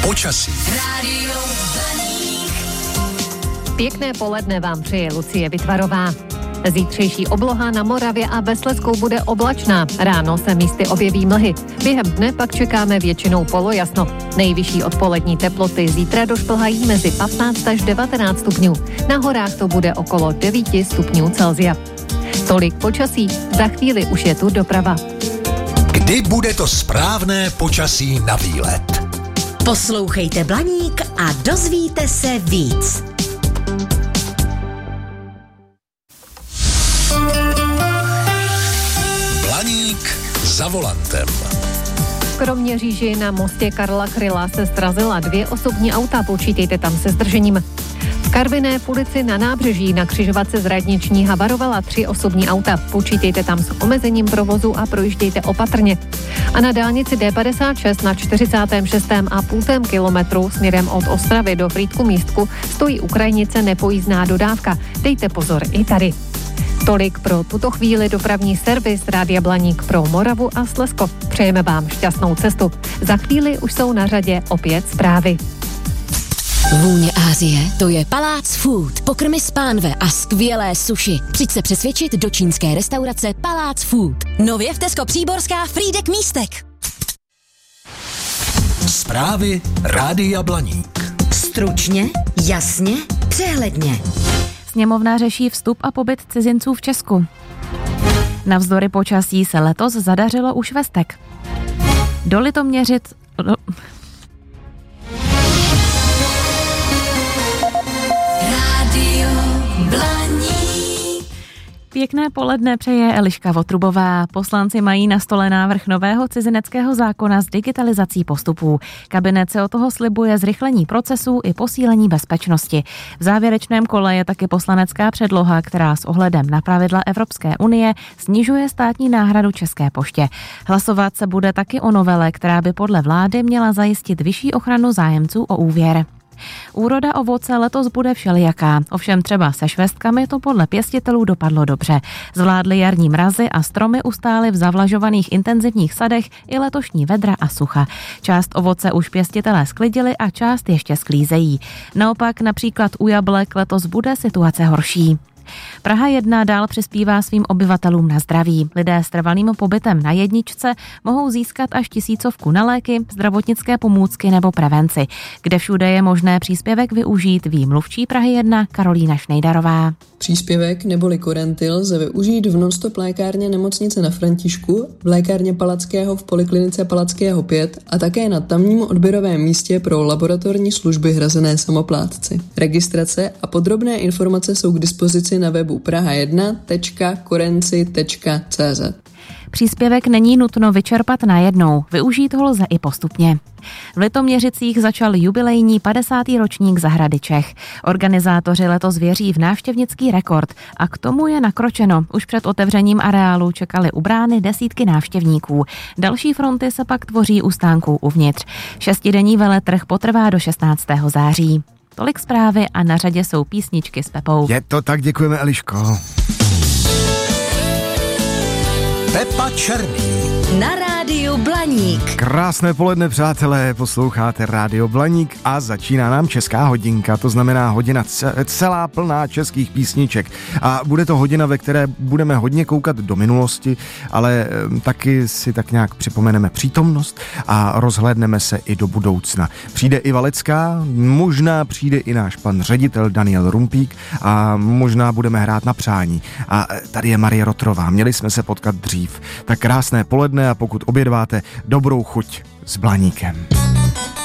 Počasí. Rádio Blaník. Pěkné poledne vám přeje Lucie Vytvarová. Zítřejší obloha na Moravě a ve Slezsku bude oblačná. Ráno se místy objeví mlhy. Během dne pak čekáme většinou polojasno. Nejvyšší odpolední teploty zítra došplhají mezi 15 až 19 stupňů. Na horách to bude okolo 9 stupňů Celsia. Tolik počasí, za chvíli už je tu doprava. Kdy bude to správné počasí na výlet? Poslouchejte Blaník a dozvíte se víc. Blaník za volantem. V Kroměříži na mostě Karla Kryla se srazila 2 osobní auta, počítejte tam se zdržením. V Karviné v ulici na Nábřeží na křižovatce z radniční havarovala 3 osobní auta, počítejte tam s omezením provozu a projíždějte opatrně. A na dálnici D56 na 46,5 kilometru směrem od Ostravy do Frýdku-Místku stojí u krajnice nepojízdná dodávka. Dejte pozor i tady. Tolik pro tuto chvíli dopravní servis Rádia Blaník pro Moravu a Slezsko. Přejeme vám šťastnou cestu. Za chvíli už jsou na řadě opět zprávy. Vůně Asie, to je Palác Food, pokrmy z pánve a skvělé sushi. Přijď se přesvědčit do čínské restaurace Palác Food. Nově v Tesco Příborská Frýdek Místek. Zprávy Rádia Blaník. Stručně, jasně, přehledně. Sněmovna řeší vstup a pobyt cizinců v Česku. Navzdory počasí se letos zadařilo u švestek. Do Litoměřic... Rádio Blaník. Pěkné poledne přeje Eliška Votrubová. Poslanci mají na stole návrh nového cizineckého zákona s digitalizací postupů. Kabinet se od toho slibuje zrychlení procesů i posílení bezpečnosti. V závěrečném kole je taky poslanecká předloha, která s ohledem na pravidla Evropské unie snižuje státní náhradu České poště. Hlasovat se bude taky o novele, která by podle vlády měla zajistit vyšší ochranu zájemců o úvěr. Úroda ovoce letos bude všelijaká, ovšem třeba se švestkami to podle pěstitelů dopadlo dobře. Zvládly jarní mrazy a stromy ustály v zavlažovaných intenzivních sadech i letošní vedra a sucha. Část ovoce už pěstitelé sklidili a část ještě sklízejí. Naopak například u jablek letos bude situace horší. Praha 1 dál přispívá svým obyvatelům na zdraví. Lidé s trvalým pobytem na jedničce mohou získat až 1000 na léky, zdravotnické pomůcky nebo prevenci. Kde všude je možné příspěvek využít, ví mluvčí Prahy 1 Karolína Šnejdarová. Příspěvek neboli korentyl lze využít v Nonstop lékárně Nemocnice na Františku, v lékárně Palackého v poliklinice Palackého 5 a také na tamním odběrovém místě pro laboratorní služby hrazené samoplátci. Registrace a podrobné informace jsou k dispozici na webu praha1.korenci.cz. Příspěvek není nutno vyčerpat najednou, využít ho lze i postupně. V Litoměřicích začal jubilejní 50. ročník Zahrady Čech. Organizátoři letos věří v návštěvnický rekord a k tomu je nakročeno. Už před otevřením areálu čekali u brány desítky návštěvníků. Další fronty se pak tvoří u stánků uvnitř. 6denní veletrh potrvá do 16. září. Tolik zprávy a na řadě jsou písničky s Pepou. Je to tak, děkujeme, Eliško. Pepa Černý. Na rádiu Blaník. Krásné poledne, přátelé, posloucháte Rádio Blaník a začíná nám česká hodinka, to znamená hodina celá plná českých písniček. A bude to hodina, ve které budeme hodně koukat do minulosti, ale taky si tak nějak připomeneme přítomnost a rozhlédneme se i do budoucna. Přijde i Valecká, možná přijde i náš pan ředitel Daniel Rumpík a možná budeme hrát na přání. A tady je Marie Rotrová, měli jsme se potkat dřív. Tak krásné poledne a pokud obědváte, dobrou chuť s Blaníkem.